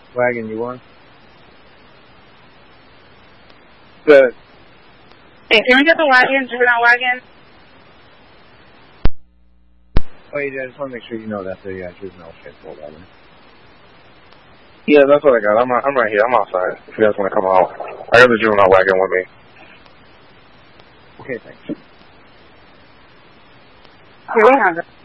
wagon you want? Good. Hey, can we get the wagon, juvenile wagon? Oh, yeah, I just want to make sure you know that the juvenile transport wagon. Yeah, that's what I got. I'm right here. I'm outside. If you guys want to come out, I got the juvenile wagon with me. Okay, thanks. Okay, we have it.